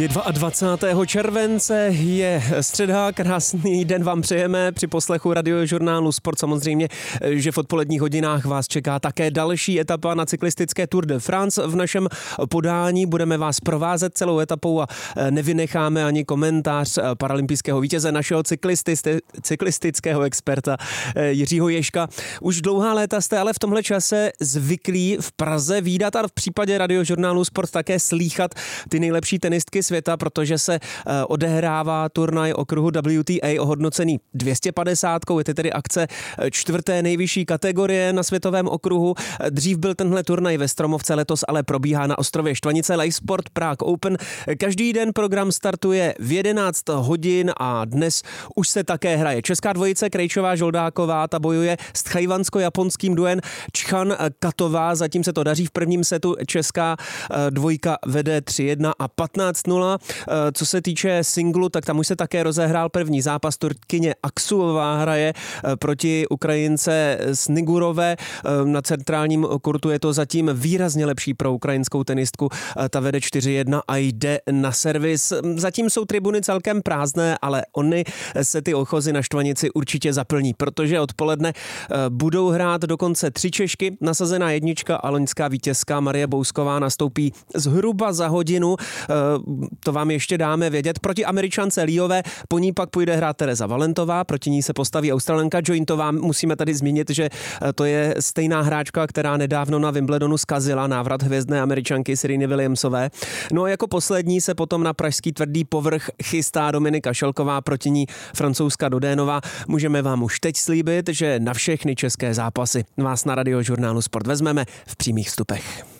Je 22. července, je středa, krásný den vám přejeme při poslechu radiožurnálu Sport. Samozřejmě, že v odpoledních hodinách vás čeká také další etapa na cyklistické Tour de France. V našem podání budeme vás provázet celou etapou a nevynecháme ani komentář paralympijského vítěze, našeho cyklistického experta Jiřího Ježka. Už dlouhá léta jste ale v tomhle čase zvyklí v Praze vídat a v případě radiožurnálu Sport také slýchat ty nejlepší tenistky světa, protože se odehrává turnaj okruhu WTA ohodnocený 250. Je to tedy akce čtvrté nejvyšší kategorie na světovém okruhu. Dřív byl tenhle turnaj ve Stromovce, letos ale probíhá na ostrově Štvanice Live Sport Prague Open. Každý den program startuje v 11 hodin a dnes už se také hraje česká dvojice Krejčová Žoldáková, ta bojuje s tchajvansko-japonským duem Čchan Katová. Zatím se to daří, v prvním setu česká dvojka vede 3-1 a 15-0. Co se týče singlu, tak tam už se také rozehrál první zápas. Turkyně Aksuová hraje proti Ukrajince Snigurové. Na centrálním kurtu je to zatím výrazně lepší pro ukrajinskou tenistku. Ta vede 4-1 a jde na servis. Zatím jsou tribuny celkem prázdné, ale ony se ty ochozy na Štvanici určitě zaplní, protože odpoledne budou hrát dokonce 3 Češky. Nasazená jednička a loňská vítězka Marie Bousková nastoupí zhruba za hodinu. To vám ještě dáme vědět. Proti Američance Líové, po ní pak půjde hrát Tereza Valentová, proti ní se postaví Australanka Jointová. Musíme tady zmínit, že to je stejná hráčka, která nedávno na Wimbledonu zkazila návrat hvězdné Američanky Sereny Williamsové. No a jako poslední se potom na pražský tvrdý povrch chystá Dominika Šelková, proti ní francouzská Dodénová. Můžeme vám už teď slíbit, že na všechny české zápasy vás na radiožurnálu Sport vezmeme v přímých vstupech.